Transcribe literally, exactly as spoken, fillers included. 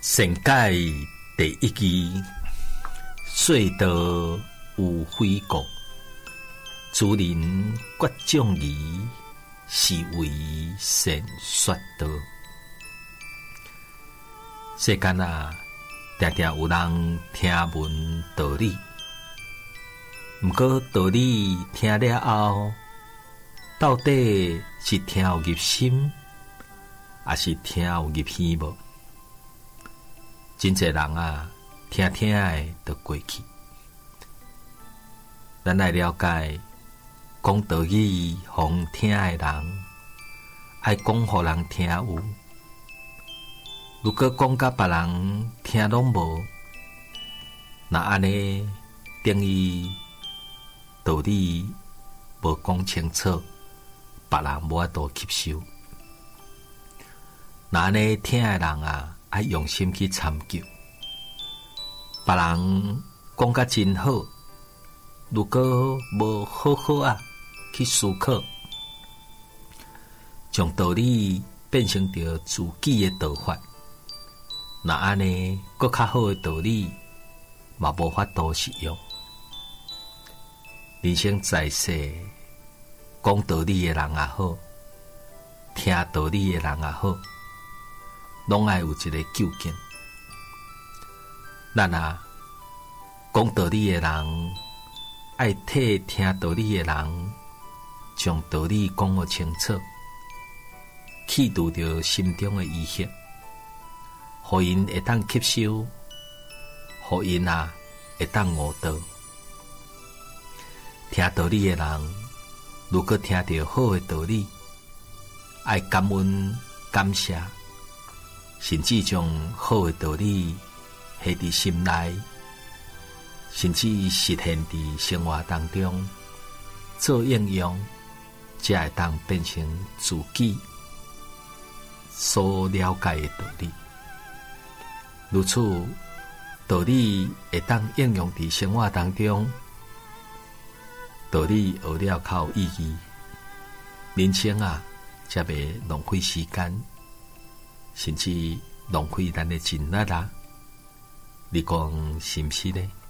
善解第一句，隧道有非国，主人决将疑，是为善说道。世间啊，常常有人听闻道理，毋过道理听了后，到底是听有入心，还是听有入耳无？真侪人啊，听听诶就过去。咱来了解，讲道理互听诶人，爱讲互人听有。如果讲甲别人听拢无，那安尼等于道理无讲清楚，别人无法度吸收。那安尼听诶人啊，爱用心去参究。别人讲甲真好，如果无好好啊去思考，将道理变成着自己诶道法。那安尼，搁较好诶道理，嘛无法度实用。人生在世，讲道理诶人也好，听道理诶人也好，拢爱有一个究竟。咱啊，讲道理诶人，爱替听道理诶人，将道理讲个清楚，启除着心中诶疑惑。互因会当吸收，互因啊会当悟道。听道理的人，如果听到好的道理，爱感恩感谢，甚至将好的道理下伫心内，甚至实现伫生活当中做应用，才会当变成自己所了解的道理。如此，道理会当应用伫生活当中，道理学了较有意义，人生啊才袂浪费时间，甚至浪费咱的精力啦。你讲是毋是呢？